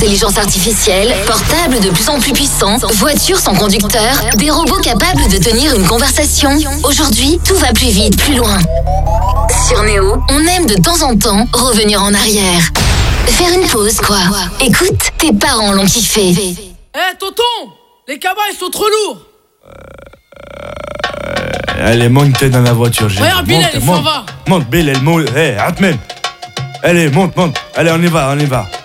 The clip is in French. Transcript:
intelligence artificielle, portables de plus en plus puissants, voitures sans conducteur, des robots capables de tenir une conversation. Aujourd'hui, tout va plus vite, plus loin. Sur Néo, on aime de temps en temps revenir en arrière. Faire une pause, quoi. Écoute, tes parents l'ont kiffé. Tonton, les cabas, ils sont trop lourds. Allez, monte dans la voiture. Regarde, Bilal, il s'en va. Monte, Bilal, monte. Atmen. Allez, monte. Allez, on y va.